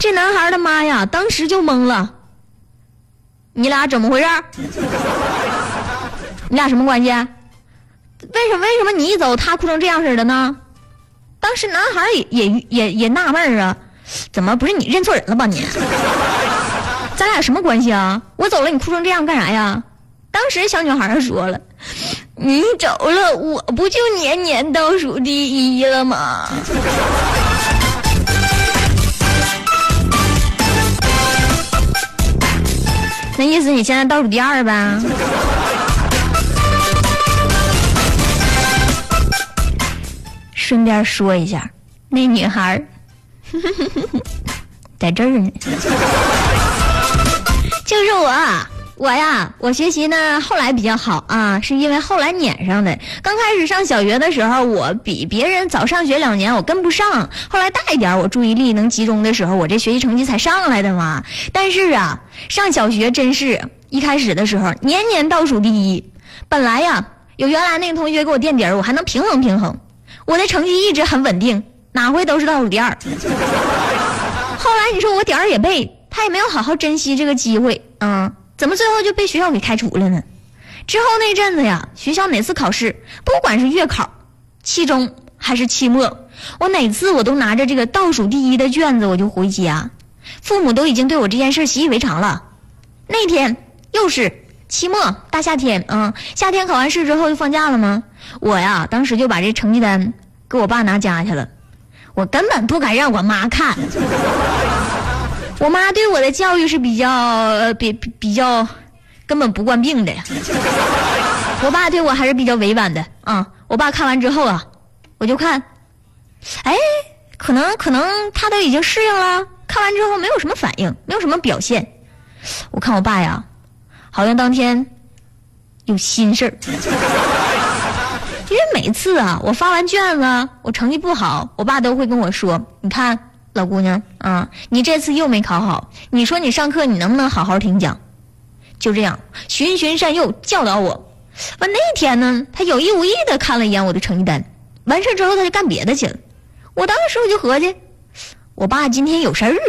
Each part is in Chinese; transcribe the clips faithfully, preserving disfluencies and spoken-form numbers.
这男孩的妈呀，当时就懵了。你俩怎么回事？你俩什么关系？为什么为什么你一走他哭成这样似的呢？当时男孩也也也也纳闷啊，怎么不是你认错人了吧你？咱俩什么关系啊？我走了你哭成这样干啥呀？当时小女孩说了，你走了我不就年年倒数第一了吗？那意思你现在倒数第二呗？顺便说一下，那女孩在这儿呢。就是我我呀我学习呢后来比较好啊，是因为后来撵上的。刚开始上小学的时候，我比别人早上学两年，我跟不上。后来大一点，我注意力能集中的时候，我这学习成绩才上来的嘛。但是啊，上小学真是一开始的时候年年倒数第一。本来呀有原来那个同学给我垫底儿，我还能平衡平衡，我的成绩一直很稳定，哪回都是倒数第二。后来你说我点儿也背，他也没有好好珍惜这个机会啊、嗯，怎么最后就被学校给开除了呢？之后那阵子呀，学校每次考试，不管是月考、期中还是期末，我哪次我都拿着这个倒数第一的卷子我就回家，父母都已经对我这件事习以为常了。那天又是期末大夏天啊、嗯，夏天考完试之后就放假了吗？我呀当时就把这成绩单给我爸拿家去了，我根本不敢让我妈看。我妈对我的教育是比较呃比比较根本不惯病的，我爸对我还是比较委婉的啊。我爸看完之后啊，我就看，哎，可能可能他都已经适应了，看完之后没有什么反应，没有什么表现。我看我爸呀，好像当天有心事儿，因为每次啊我发完卷子，我成绩不好，我爸都会跟我说，你看老姑娘啊，你这次又没考好，你说你上课你能不能好好听讲？就这样循循善诱教导我。完那天呢，他有意无意的看了一眼我的成绩单，完事之后他就干别的去了。我当时我就合计，我爸今天有事儿，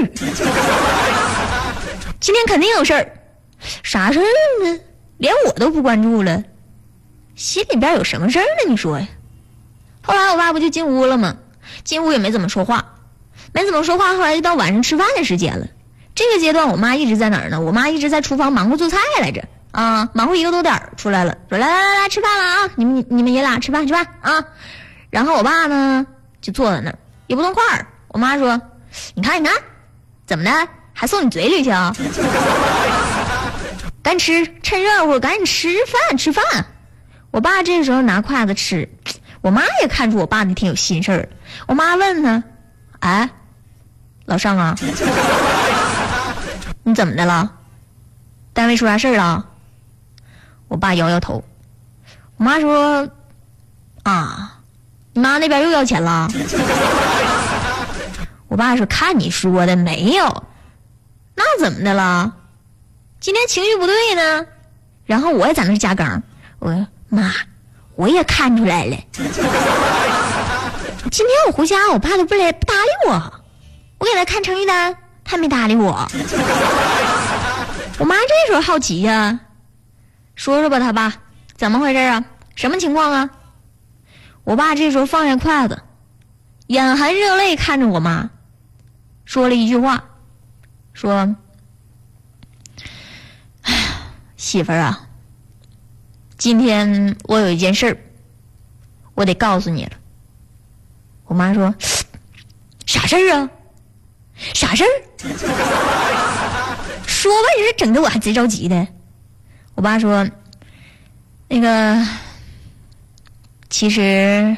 今天肯定有事儿，啥事儿呢？连我都不关注了，心里边有什么事儿呢？你说呀？后来我爸不就进屋了吗？进屋也没怎么说话。没怎么说话，后来就到晚上吃饭的时间了。这个阶段我妈一直在哪儿呢？我妈一直在厨房忙活做菜来着啊，忙活一个多点出来了，说来来来来吃饭了啊，你们你们爷俩吃饭吃饭啊。然后我爸呢就坐在那儿也不动筷儿。我妈说，你看你看怎么的还送你嘴里去啊？赶紧吃，趁热乎赶紧吃饭吃饭。我爸这时候拿筷子吃，我妈也看出我爸那天有心事儿。我妈问他，哎老尚啊，你怎么的了？单位出啥事儿了？我爸摇摇头。我妈说，啊，你妈那边又要钱了？我爸说，看你说的没有，那怎么的了？今天情绪不对呢。然后我也在那加梗，我说妈，我也看出来了。今天我回家，我爸都不来不搭理我。我给他看成绩单，他没搭理我。我妈这时候好奇呀、啊，说说吧，他爸怎么回事啊？什么情况啊？我爸这时候放下筷子，眼含热泪看着我妈，说了一句话，说：“哎，媳妇儿啊，今天我有一件事儿，我得告诉你了。”我妈说：“啥事儿啊？啥事儿？说吧，你这整的我还贼着急的。”我爸说：“那个，其实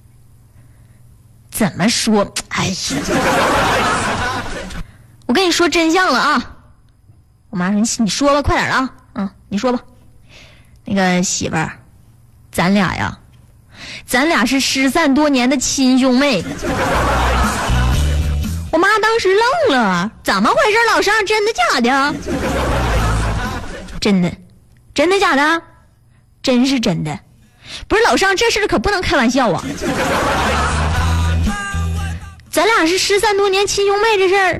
怎么说？哎呀，我跟你说真相了啊！”我妈说：“你说吧，快点啊！嗯，你说吧。那个媳妇儿，咱俩呀，咱俩是失散多年的亲兄妹。”我妈当时愣了，怎么回事？老尚，真的假的？真的，真的假的？真是真的。不是老尚，这事可不能开玩笑啊！咱俩是失散多年亲兄妹这事儿，